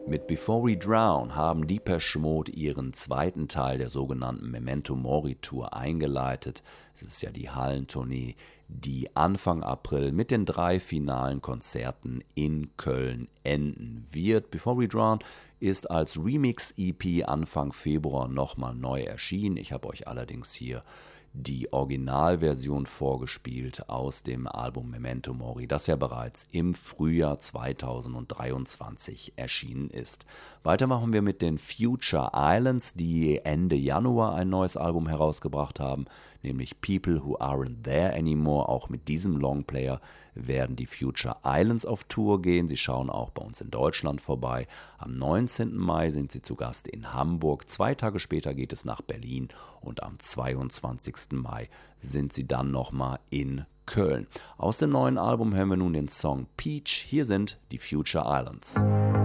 Mit Before We Drown haben Depeche Mode ihren zweiten Teil der sogenannten Memento Mori Tour eingeleitet. Es ist ja die Hallentournee, die Anfang April mit den 3 finalen Konzerten in Köln enden wird. Before We Drown ist als Remix-EP Anfang Februar nochmal neu erschienen. Ich habe euch allerdings hier die Originalversion vorgespielt aus dem Album Memento Mori, das ja bereits im Frühjahr 2023 erschienen ist. Weiter machen wir mit den Future Islands, die Ende Januar ein neues Album herausgebracht haben, nämlich People Who Aren't There Anymore. Auch mit diesem Longplayer werden die Future Islands auf Tour gehen. Sie schauen auch bei uns in Deutschland vorbei. Am 19. Mai sind sie zu Gast in Hamburg. 2 Tage später geht es nach Berlin und am 22. Mai sind sie dann nochmal in Köln. Aus dem neuen Album hören wir nun den Song Peach. Hier sind die Future Islands.